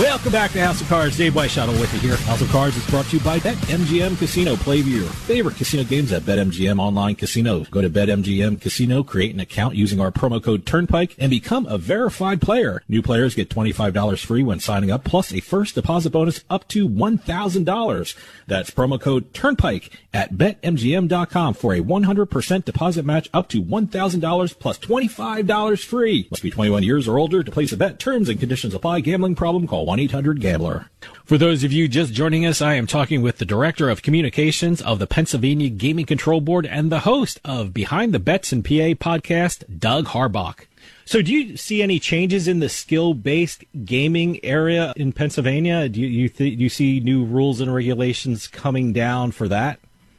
Welcome back to House of Cards. Dave Weishuttle with you here. House of Cards is brought to you by BetMGM Casino. Play your favorite casino games at BetMGM Online Casino. Go to BetMGM Casino, create an account using our promo code Turnpike, and become a verified player. New players get $25 free when signing up, plus a first deposit bonus up to $1,000. That's promo code Turnpike at BetMGM.com for a 100% deposit match up to $1,000 plus $25 free. Must be 21 years or older to place a bet. Terms and conditions apply. Gambling problem? Call 1-800-GAMBLER. For those of you just joining us, I am talking with the Director of Communications of the Pennsylvania Gaming Control Board and the host of Behind the Bets in PA podcast, Doug Harbach. So do you see any changes in the skill-based gaming area in Pennsylvania? Do you see new rules and regulations coming down for that?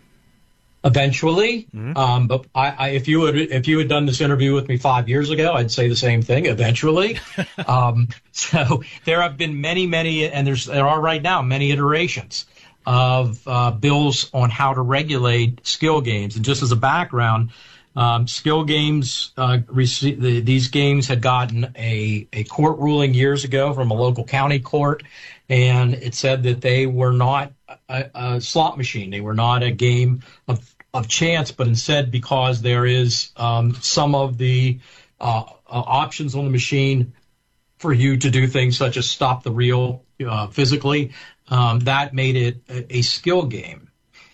Eventually, but if you had done this interview with me 5 years ago, I'd say the same thing. Eventually, so there have been many, and there are right now many iterations of bills on how to regulate skill games. And just as a background, skill games these games had gotten a court ruling years ago from a local county court, and it said that they were not a slot machine. They were not a game of chance, but instead, because there is some of the options on the machine for you to do things such as stop the reel physically, that made it a skill game.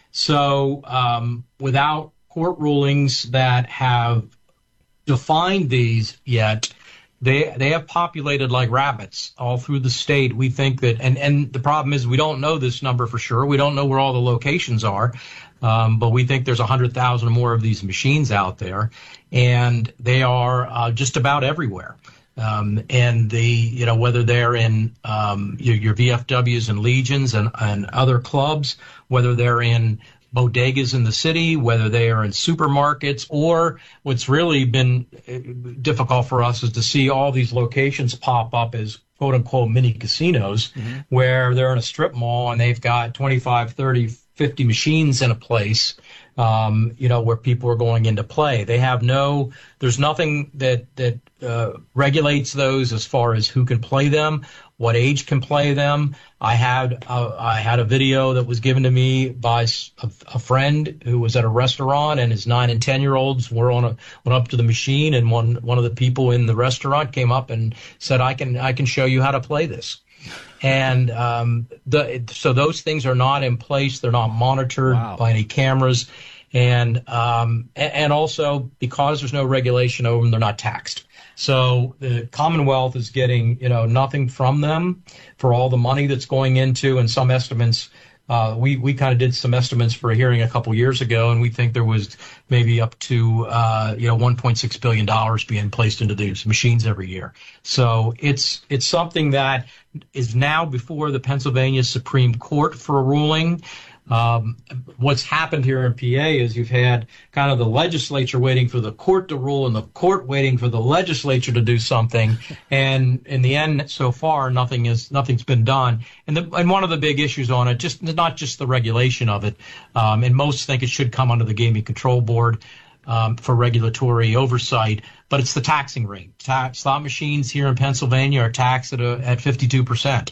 So without court rulings that have defined these yet, they have populated like rabbits all through the state. We think that, and the problem is we don't know this number for sure. We don't know where all the locations are, but we think there's 100,000 or more of these machines out there, and they are just about everywhere. And whether they're in your VFWs and Legions and other clubs, whether they're in bodegas in the city, whether they are in supermarkets, or what's really been difficult for us is to see all these locations pop up as quote unquote mini casinos, where they're in a strip mall and they've got 25, 30, 50 machines in a place, where people are going in to play. There's nothing that regulates those as far as who can play them, what age can play them. I had a video that was given to me by a friend who was at a restaurant, and his 9 and 10-year-olds went up to the machine, and one of the people in the restaurant came up and said, "I can show you how to play this." And so those things are not in place. They're not monitored by any cameras, and also because there's no regulation over them, they're not taxed. So the Commonwealth is getting, nothing from them for all the money that's going into, and some estimates. We kind of did some estimates for a hearing a couple years ago, and we think there was maybe up to $1.6 billion being placed into these machines every year. So it's something that is now before the Pennsylvania Supreme Court for a ruling. What's happened here in PA is you've had kind of the legislature waiting for the court to rule and the court waiting for the legislature to do something. And in the end, so far, nothing's been done. And one of the big issues on it, not just the regulation of it, and most think it should come under the Gaming Control Board for regulatory oversight, but it's the taxing rate. Slot machines here in Pennsylvania are taxed at 52%.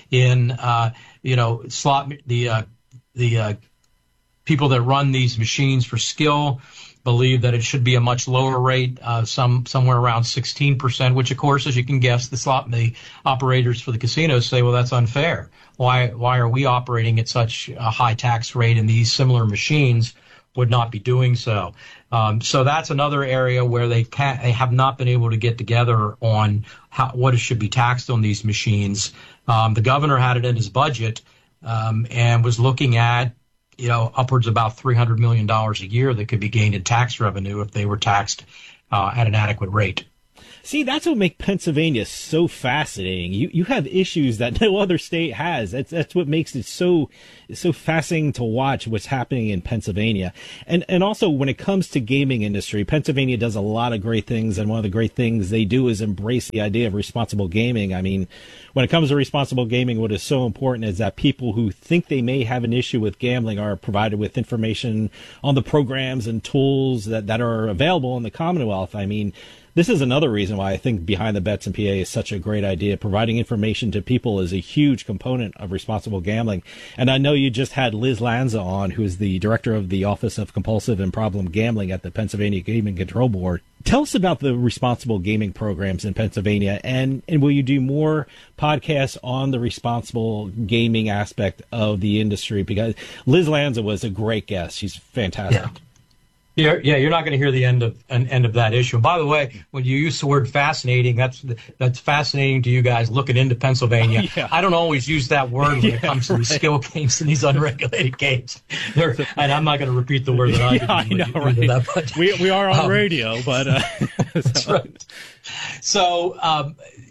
The people that run these machines for skill believe that it should be a much lower rate, somewhere around 16%, which, of course, as you can guess, the operators for the casinos say, well, that's unfair. Why are we operating at such a high tax rate, and these similar machines would not be doing so? So that's another area where they have not been able to get together on what should be taxed on these machines. The governor had it in his budget, and was looking at, upwards of about $300 million a year that could be gained in tax revenue if they were taxed at an adequate rate. See, that's what makes Pennsylvania so fascinating. You have issues that no other state has. That's what makes it so fascinating to watch what's happening in Pennsylvania. And also when it comes to gaming industry, Pennsylvania does a lot of great things, and one of the great things they do is embrace the idea of responsible gaming. I mean, when it comes to responsible gaming, what is so important is that people who think they may have an issue with gambling are provided with information on the programs and tools that are available in the Commonwealth. I mean, This is another reason why I think Behind the Bets in PA is such a great idea. Providing information to people is a huge component of responsible gambling. And I know you just had Liz Lanza on, who is the director of the Office of Compulsive and Problem Gambling at the Pennsylvania Gaming Control Board. Tell us about the responsible gaming programs in Pennsylvania, and will you do more podcasts on the responsible gaming aspect of the industry? Because Liz Lanza was a great guest. She's fantastic. Yeah, you're not going to hear the end of that issue. And by the way, when you use the word fascinating, that's fascinating to you guys looking into Pennsylvania. Yeah. I don't always use that word when it comes to these skill games and these unregulated games. And I'm not going to repeat the word that I know, right? That, we are on radio, but that's right. So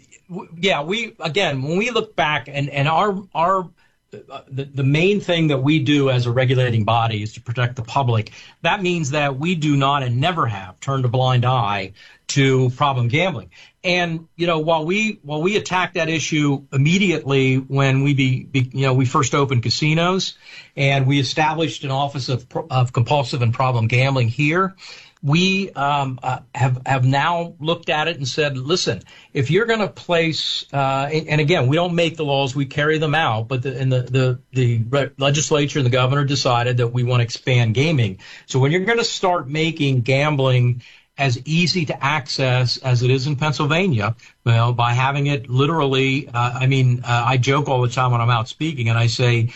when we look back and our the main thing that we do as a regulating body is to protect the public. That means that we do not and never have turned a blind eye to problem gambling. And, while we attack that issue immediately when we first opened casinos and we established an Office of Compulsive and Problem Gambling here, we have now looked at it and said, listen, if you're going to place, and again, we don't make the laws, we carry them out, but the legislature and the governor decided that we want to expand gaming. So when you're going to start making gambling as easy to access as it is in Pennsylvania, by having it literally, I joke all the time when I'm out speaking and I say,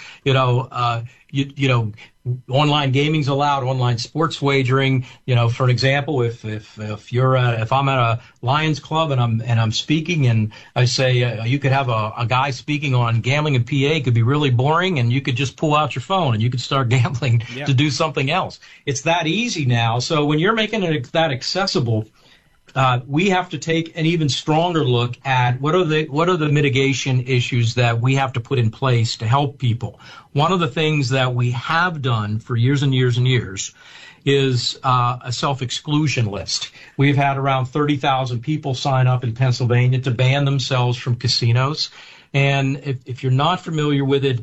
online gaming's allowed, online sports wagering. For an example, if I'm at a Lions club and I'm speaking and I say you could have a guy speaking on gambling in PA, could be really boring, and you could just pull out your phone and you could start gambling to do something else. It's that easy now. So when you're making it that accessible, we have to take an even stronger look at what are the mitigation issues that we have to put in place to help people. One of the things that we have done for years and years and years is a self-exclusion list. We've had around 30,000 people sign up in Pennsylvania to ban themselves from casinos. And if you're not familiar with it,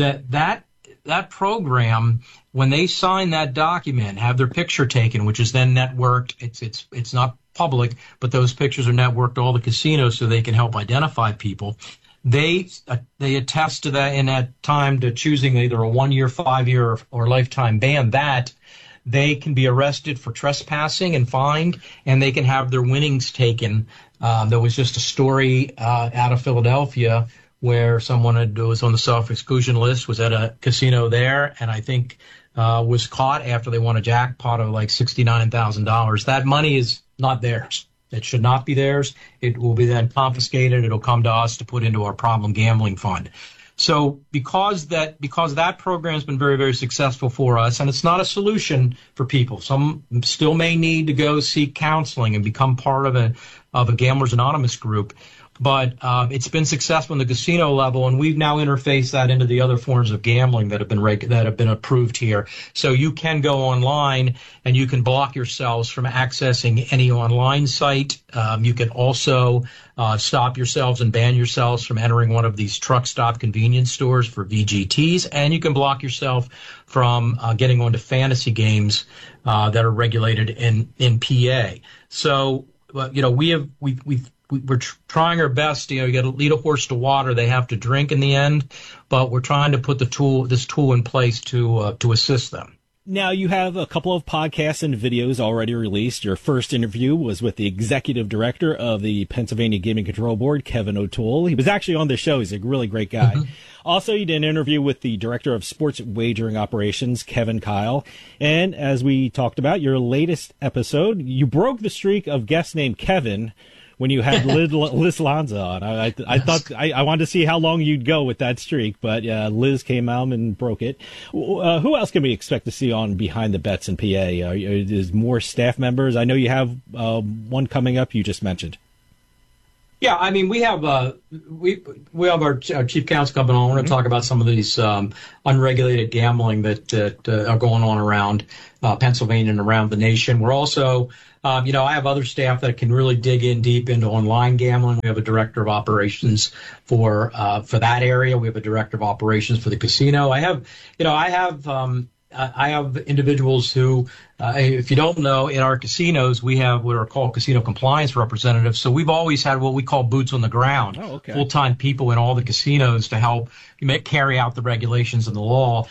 that program, when they sign that document, have their picture taken, which is then networked. It's not public, but those pictures are networked to all the casinos so they can help identify people. They attest to that in that time to choosing either a 1-year, 5-year, or lifetime ban, that they can be arrested for trespassing and fined, and they can have their winnings taken. There was just a story out of Philadelphia where someone was on the self-exclusion list, was at a casino there, and I think was caught after they won a jackpot of like $69,000. That money is not theirs. It should not be theirs. It will be then confiscated. It'll come to us to put into our problem gambling fund. So because that program has been very, very successful for us, and it's not a solution for people. Some still may need to go seek counseling and become part of a Gamblers Anonymous group. But it's been successful in the casino level, and we've now interfaced that into the other forms of gambling that have been approved here. So you can go online and you can block yourselves from accessing any online site. You can also stop yourselves and ban yourselves from entering one of these truck stop convenience stores for VGTs, and you can block yourself from getting onto fantasy games that are regulated in PA. So we're trying our best. You got to lead a horse to water. They have to drink in the end, but we're trying to put this tool in place to assist them. Now, you have a couple of podcasts and videos already released. Your first interview was with the executive director of the Pennsylvania Gaming Control Board, Kevin O'Toole. He was actually on the show. He's a really great guy. Mm-hmm. Also, you did an interview with the director of sports wagering operations, Kevin Kyle. And as we talked about, your latest episode, you broke the streak of guests named Kevin when you had Liz Lanza on. I thought I wanted to see how long you'd go with that streak, but Liz came out and broke it. Who else can we expect to see on Behind the Bets in PA? Is more staff members? I know you have one coming up you just mentioned. Yeah, I mean, we have our chief counsel coming on. We're going to talk about some of these unregulated gambling that are going on around Pennsylvania and around the nation. We're also, I have other staff that can really dig in deep into online gambling. We have a director of operations for that area. We have a director of operations for the casino. I have I have individuals who, if you don't know, in our casinos, we have what are called casino compliance representatives. So we've always had what we call boots on the ground, full-time people in all the casinos to help carry out the regulations and the law.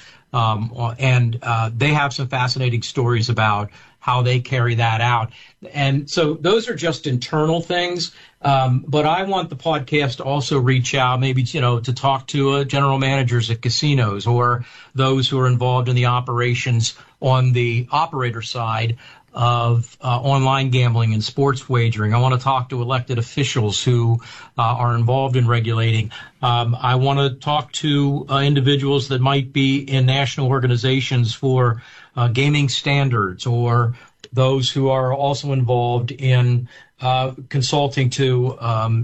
And they have some fascinating stories about how they carry that out. And so those are just internal things. But I want the podcast to also reach out, maybe, to talk to general managers at casinos or those who are involved in the operations on the operator side of online gambling and sports wagering. I want to talk to elected officials who are involved in regulating. I want to talk to individuals that might be in national organizations for gaming standards, or those who are also involved in consulting to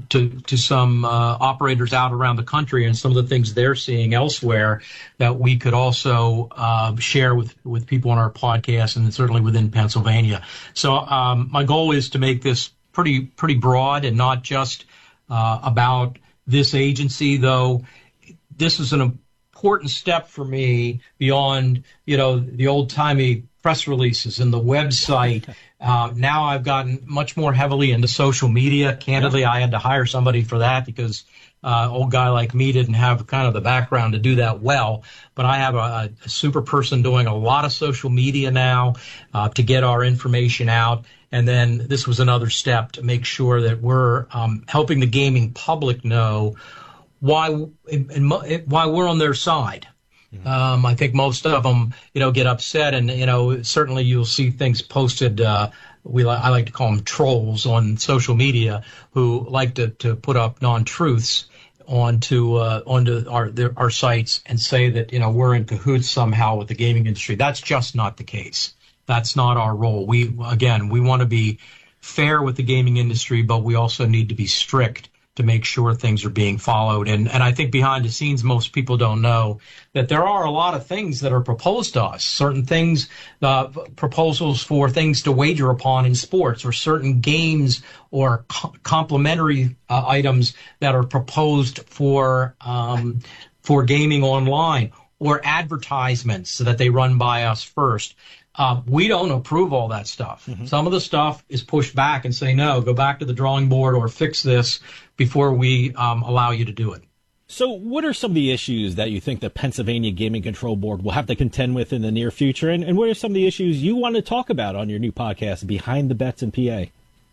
some operators out around the country, and some of the things they're seeing elsewhere that we could also share with people on our podcast, and certainly within Pennsylvania. So my goal is to make this pretty broad and not just about this agency, though this is an important step for me beyond the old-timey press releases and the website. Now I've gotten much more heavily into social media. Candidly, I had to hire somebody for that because old guy like me didn't have kind of the background to do that well. But I have a super person doing a lot of social media now to get our information out. And then this was another step to make sure that we're helping the gaming public know why we're on their side. I think most of them, get upset, and certainly you'll see things posted. I like to call them trolls on social media who like to put up non-truths onto our sites and say that we're in cahoots somehow with the gaming industry. That's just not the case. That's not our role. We want to be fair with the gaming industry, but we also need to be strict to make sure things are being followed. And I think behind the scenes, most people don't know that there are a lot of things that are proposed to us, certain things, proposals for things to wager upon in sports, or certain games or complementary items that are proposed for gaming online, or advertisements that they run by us first. We don't approve all that stuff. Mm-hmm. Some of the stuff is pushed back and say, no, go back to the drawing board or fix this before we allow you to do it. So what are some of the issues that you think the Pennsylvania Gaming Control Board will have to contend with in the near future? And what are some of the issues you want to talk about on your new podcast, Behind the Bets in PA?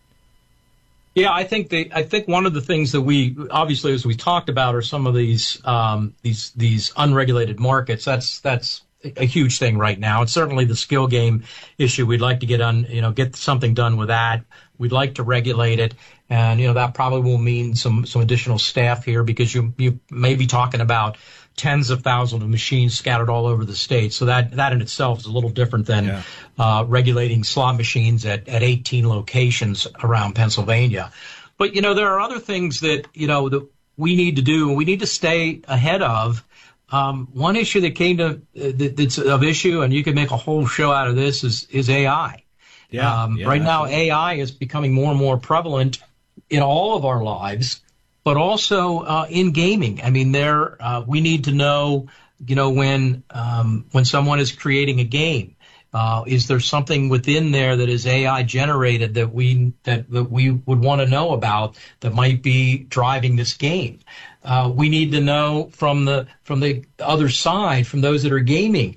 Yeah, I think one of the things that we obviously, as we talked about, are some of these unregulated markets. That's a huge thing right now. It's certainly the skill game issue. We'd like to get something done with that. We'd like to regulate it, and that probably will mean some additional staff here, because you may be talking about tens of thousands of machines scattered all over the state. So that in itself is a little different than regulating slot machines at 18 locations around Pennsylvania. But there are other things that that we need to do, and we need to stay ahead of. One issue that came to that's of issue, and you could make a whole show out of this, is AI. Right now, AI is becoming more and more prevalent in all of our lives, but also in gaming. I mean, we need to know, when someone is creating a game, is there something within there that is AI generated that we would want to know about that might be driving this game? We need to know from the other side, from those that are gaming,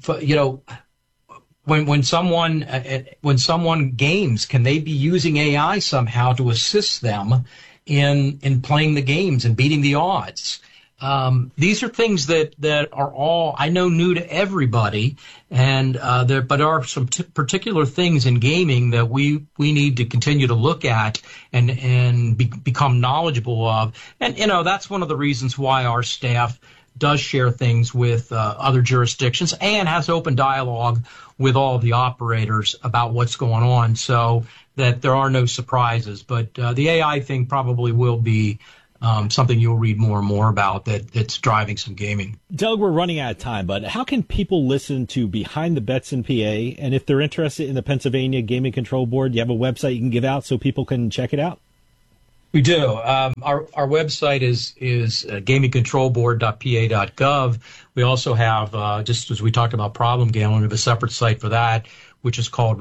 when someone games, can they be using AI somehow to assist them in playing the games and beating the odds? These are things that are all, I know, new to everybody, and but are some particular things in gaming that we need to continue to look at and become knowledgeable of. And that's one of the reasons why our staff does share things with other jurisdictions and has open dialogue with all of the operators about what's going on, so that there are no surprises. But the AI thing probably will be something you'll read more and more about that's driving some gaming. Doug, we're running out of time, but how can people listen to Behind the Bets in PA? And if they're interested in the Pennsylvania Gaming Control Board, you have a website you can give out so people can check it out? We do. Our website is gamingcontrolboard.pa.gov. We also have, just as we talked about problem gambling, we have a separate site for that, which is called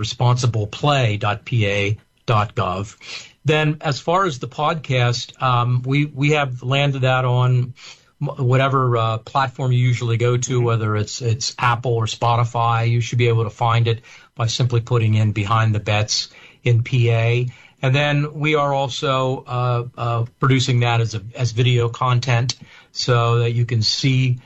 responsibleplay.pa.gov. Then, as far as the podcast, we have landed that on whatever platform you usually go to, whether it's Apple or Spotify. You should be able to find it by simply putting in Behind the Bets in PA. And then we are also producing that as video content, so that you can see.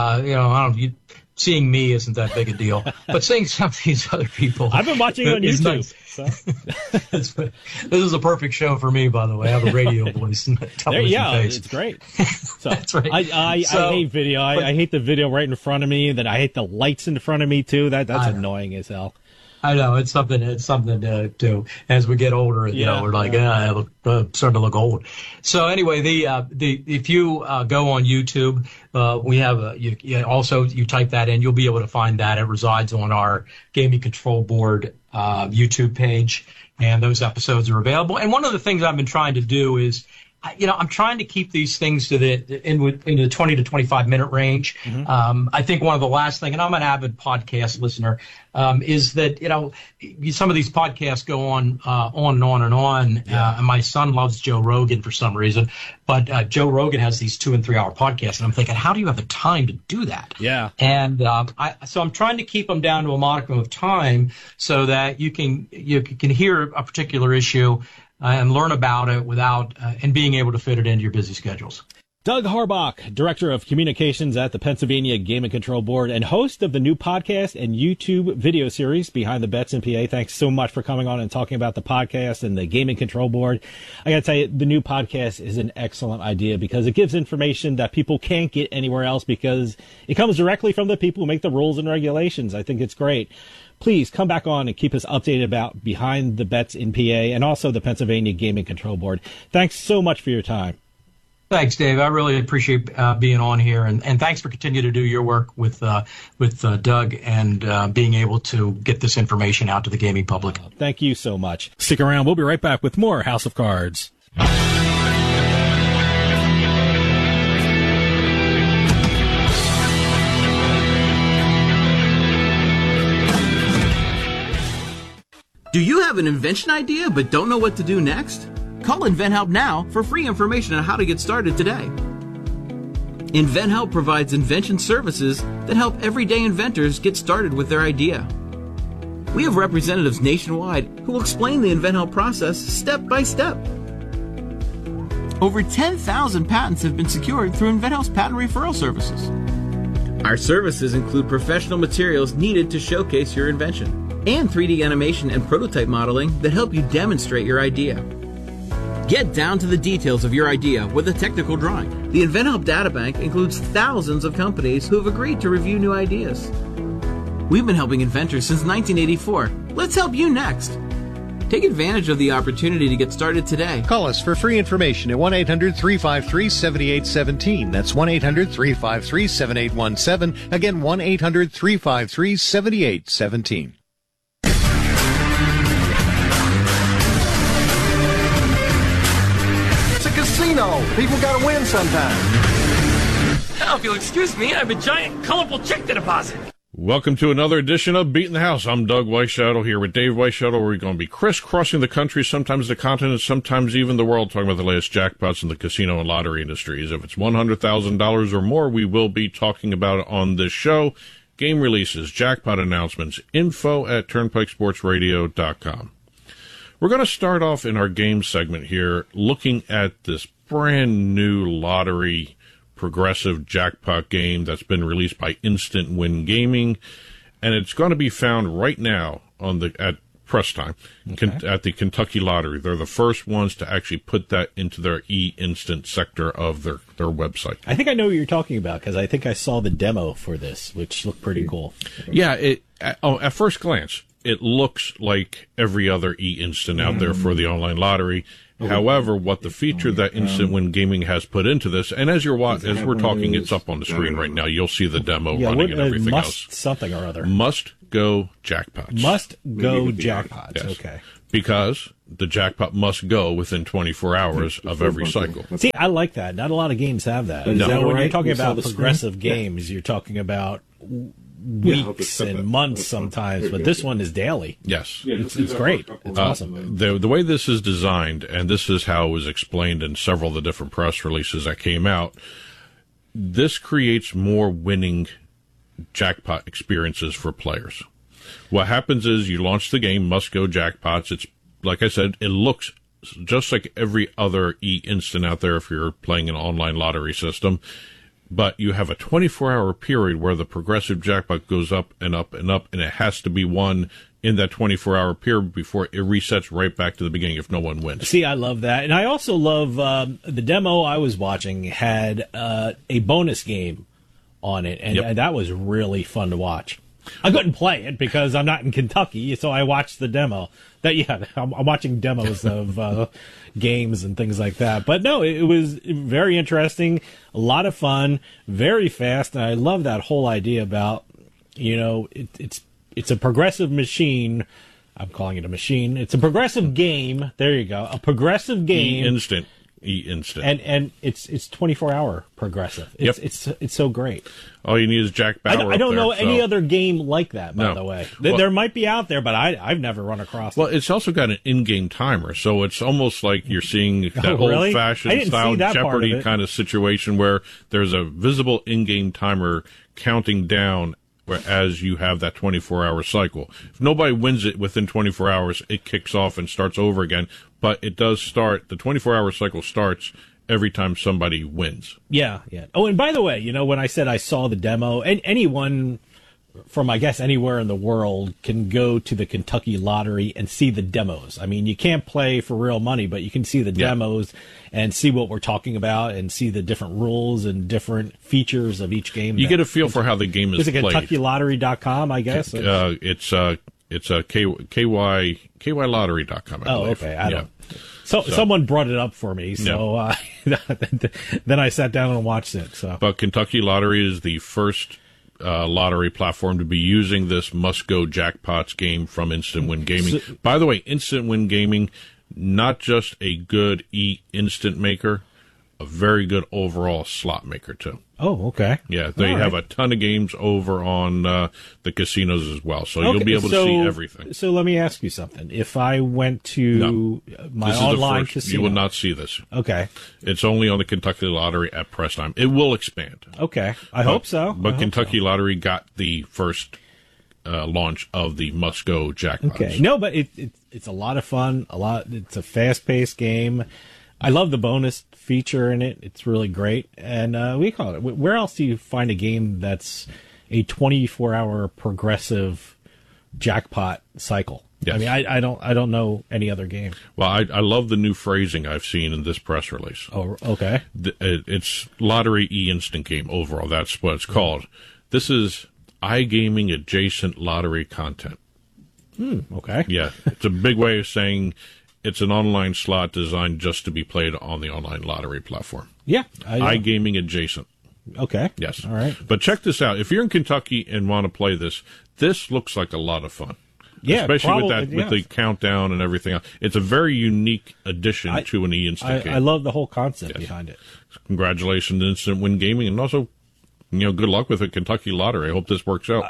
Seeing me isn't that big a deal, but seeing some of these other people, I've been watching it on YouTube. Nice. So. This is a perfect show for me, by the way. I have a radio voice and a television face. It's great. So, that's right. I hate video. I hate the video right in front of me. Then I hate the lights in front of me too. That's annoying as hell. I know it's something to do. As we get older, we're like, I'm starting to look old. So anyway, if you go on YouTube, we have you type that in, you'll be able to find that. It resides on our Gaming Control Board YouTube page, and those episodes are available. And one of the things I've been trying to do is, I'm trying to keep these things to in the 20 to 25 minute range. Mm-hmm. I think one of the last thing, and I'm an avid podcast listener, is that some of these podcasts go on and on and on. Yeah. And my son loves Joe Rogan for some reason, but Joe Rogan has these 2 and 3 hour podcasts, and I'm thinking, how do you have the time to do that? Yeah. And so I'm trying to keep them down to a modicum of time so that you can hear a particular issue and learn about it without and being able to fit it into your busy schedules. Doug Harbach, Director of Communications at the Pennsylvania Gaming Control Board and host of the new podcast and YouTube video series Behind the Bets in PA. Thanks so much for coming on and talking about the podcast and the Gaming Control Board. I got to tell you, the new podcast is an excellent idea because it gives information that people can't get anywhere else because it comes directly from the people who make the rules and regulations. I think it's great. Please come back on and keep us updated about Behind the Bets in PA and also the Pennsylvania Gaming Control Board. Thanks so much for your time. Thanks, Dave. I really appreciate being on here, and thanks for continuing to do your work with Doug and being able to get this information out to the gaming public. Thank you so much. Stick around. We'll be right back with more House of Cards. Do you have an invention idea but don't know what to do next? Call InventHelp now for free information on how to get started today. InventHelp provides invention services that help everyday inventors get started with their idea. We have representatives nationwide who will explain the InventHelp process step by step. Over 10,000 patents have been secured through InventHelp's patent referral services. Our services include professional materials needed to showcase your invention, and 3D animation and prototype modeling that help you demonstrate your idea. Get down to the details of your idea with a technical drawing. The InventHelp Databank includes thousands of companies who have agreed to review new ideas. We've been helping inventors since 1984. Let's help you next. Take advantage of the opportunity to get started today. Call us for free information at 1-800-353-7817. That's 1-800-353-7817. Again, 1-800-353-7817. Casino. People gotta win sometime. Now, if you'll excuse me, I have a giant, colorful check to deposit. Welcome to another edition of Beating the House. I'm Doug Weisschadel here with Dave Weisschadel. We're going to be crisscrossing the country, sometimes the continent, sometimes even the world, talking about the latest jackpots in the casino and lottery industries. If it's $100,000 or more, we will be talking about it on this show. Game releases, jackpot announcements, info at turnpikesportsradio.com. We're going to start off in our game segment here looking at this brand new lottery progressive jackpot game that's been released by Instant Win Gaming, and it's going to be found right now at press time at the Kentucky Lottery. They're the first ones to actually put that into their e-instant sector of their website. I think I know what you're talking about because I think I saw the demo for this, which looked pretty cool. Yeah, at first glance, it looks like every other e-instant out there for the online lottery. However, what the feature that Instant Win Gaming has put into this, and as we're talking, it's up on the screen right now. You'll see the demo running and everything else. Something or other. Must go jackpots. Must go jackpots. Yes. Okay. Because the jackpot must go within 24 hours of every cycle. See, I like that. Not a lot of games have that. No. So when you're Right? talking You saw about the progressive games, you're talking about weeks and months sometimes, but this one is daily. Yes. It's great. It's awesome. The way this is designed, and this is how it was explained in several of the different press releases that came out, this creates more winning jackpot experiences for players. What happens is you launch the game, Must Go Jackpots. It's, like I said, it looks just like every other e-instant out there if you're playing an online lottery system. But you have a 24-hour period where the progressive jackpot goes up and up and up, and it has to be won in that 24-hour period before it resets right back to the beginning if no one wins. See, I love that. And I also love the demo I was watching had a bonus game on it, and that was really fun to watch. I couldn't play it because I'm not in Kentucky, so I watched the demo. I'm watching demos of games and things like that. But no, it was very interesting, a lot of fun, very fast, and I love that whole idea about, it's a progressive machine. I'm calling it a machine. It's a progressive game. There you go, a progressive game. E-instant. And it's 24-hour progressive. It's so great. All you need is Jack Bauer. I don't know there, any so. other game like that, by the way. There might be out there, but I've never run across it. Well, it's also got an in-game timer, so it's almost like you're seeing that really? old-fashioned style Jeopardy kind of situation where there's a visible in-game timer counting down as you have that 24-hour cycle. If nobody wins it within 24 hours, it kicks off and starts over again. But it does start, the 24-hour cycle starts every time somebody wins. Yeah. Oh, and by the way, when I said I saw the demo, and anyone from, I guess, anywhere in the world can go to the Kentucky Lottery and see the demos. I mean, you can't play for real money, but you can see the demos and see what we're talking about and see the different rules and different features of each game. You get a feel for how the game is played. Is it KentuckyLottery.com, I guess? It's KYLottery.com. Oh, okay. I don't. So someone brought it up for me, so then I sat down and watched it. So, but Kentucky Lottery is the first lottery platform to be using this Must Go Jackpots game from Instant Win Gaming. By the way, Instant Win Gaming, not just a good instant maker, a very good overall slot maker too. Oh, okay. Yeah, they have a ton of games over on the casinos as well, so you'll be able to see everything. So let me ask you something. If I went to my online casino... You will not see this. Okay. It's only on the Kentucky Lottery at press time. It will expand. Okay. I hope so. But Kentucky Lottery got the first launch of the Must Go Jackpots. Okay. No, but it's a lot of fun. It's a fast-paced game. I love the bonus feature in it. It's really great. And we call it. Where else do you find a game that's a 24-hour progressive jackpot cycle? Yes. I mean, I don't know any other game. Well, I love the new phrasing I've seen in this press release. Oh, okay. It's Lottery E-Instant Game overall. That's what it's called. This is iGaming adjacent lottery content. Okay. Yeah. It's a big way of saying it's an online slot designed just to be played on the online lottery platform. Yeah. iGaming adjacent. Okay. Yes. All right. But check this out. If you're in Kentucky and want to play this looks like a lot of fun. Yeah, especially with the countdown and everything else. It's a very unique addition to an e-instant game. I love the whole concept behind it. Congratulations to Instant Win Gaming, and also, good luck with the Kentucky Lottery. I hope this works out.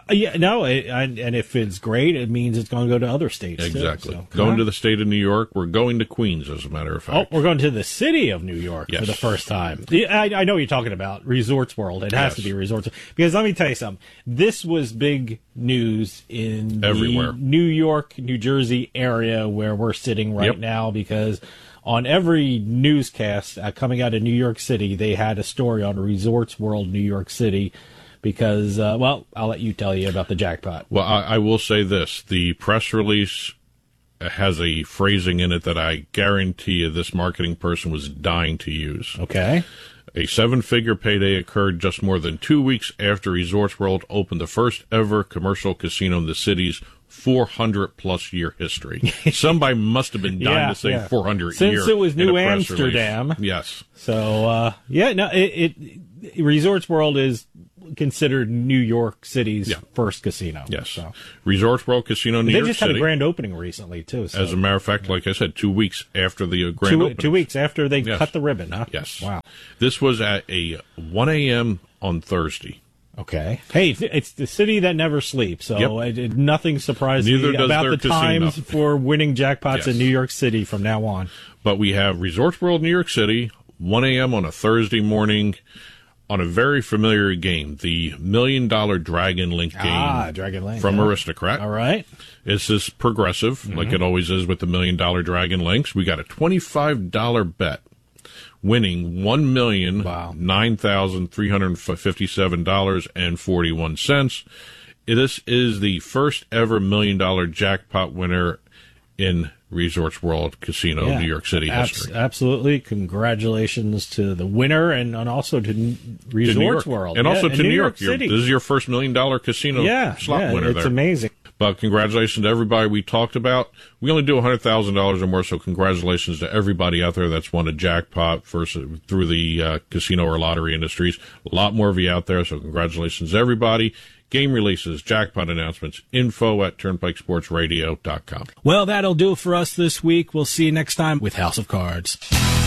And if it's great, it means it's going to go to other states. Exactly. Too, so, going to the state of New York. We're going to Queens, as a matter of fact. Oh, we're going to the city of New York for the first time. I know what you're talking about. Resorts World. It has to be Resorts. Because let me tell you something. This was big news in everywhere. The New York, New Jersey area where we're sitting right now, because on every newscast coming out of New York City, they had a story on Resorts World New York City because, I'll let you tell you about the jackpot. Well, I will say this. The press release has a phrasing in it that I guarantee you this marketing person was dying to use. Okay. A 7-figure payday occurred just more than 2 weeks after Resorts World opened the first ever commercial casino in the city's 400-plus year history. Somebody must have been dying to say 400 year. Since it was New Amsterdam. Yes. So, Resorts World is considered New York City's first casino. Yes. So. Resorts World Casino, New They York just City. had a grand opening recently, too. So. As a matter of fact, like I said, 2 weeks after the grand opening. 2 weeks after they cut the ribbon, huh? Yes. Wow. This was at a 1 a.m. on Thursday. Okay. Hey, it's the city that never sleeps, so nothing surprised Neither me does about their the times casino. for winning jackpots Yes. in New York City from now on. But we have Resorts World New York City, 1 a.m. on a Thursday morning on a very familiar game, the $1 Million Dragon Link game Dragon Link, from Aristocrat. All right. This is progressive, like it always is with the $1 Million Dragon Links. We got a $25 bet, winning $1,009,357.41. This is the first ever $1 million jackpot winner in Resorts World Casino, New York City history. Absolutely. Congratulations to the winner and also to Resorts World. And also to New York. City. This is your first $1 million casino slot winner it's there. amazing. But congratulations to everybody we talked about. We only do $100,000 or more, so congratulations to everybody out there that's won a jackpot through the casino or lottery industries. A lot more of you out there, so congratulations to everybody. Game releases, jackpot announcements, info@turnpikesportsradio.com. Well, that'll do it for us this week. We'll see you next time with House of Cards.